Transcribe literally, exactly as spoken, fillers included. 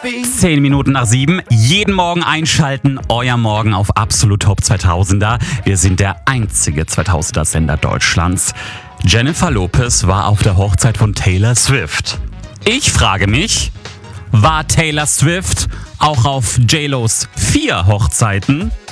Zehn Minuten nach sieben, jeden Morgen einschalten, euer Morgen auf Absolut Top zweitausender. Wir sind der einzige zweitausender-Sender Deutschlands. Jennifer Lopez war auf der Hochzeit von Taylor Swift. Ich frage mich, war Taylor Swift auch auf J-Los vier Hochzeiten?